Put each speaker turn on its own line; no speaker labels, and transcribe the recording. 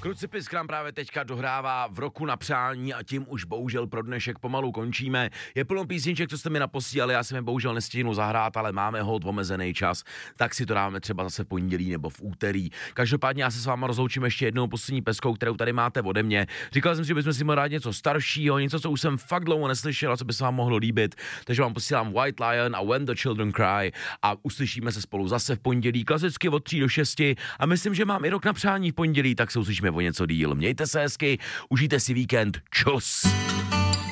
Krucipis k nám právě teďka dohrává v roku na přání a tím už bohužel pro dnešek pomalu končíme. Je plno písniček, co jste mi naposílali, já jsem je bohužel nestihnu zahrát, ale máme hod omezený čas, tak si to dáme třeba zase v pondělí nebo v úterý. Každopádně já se s váma rozloučím ještě jednou poslední peskou, kterou tady máte ode mě. Říkal jsem si, že bychom si mohli dát něco staršího, něco, co už jsem fakt dlouho neslyšel a co by se vám mohlo líbit. Takže vám posílám White Lion a When the Children Cry a uslyšíme se spolu zase v pondělí, klasicky od 3 do 6 a myslím, že mám i rok na přání v pondělí, tak se uslyšíme o něco díl. Mějte se hezky, užijte si víkend, čus.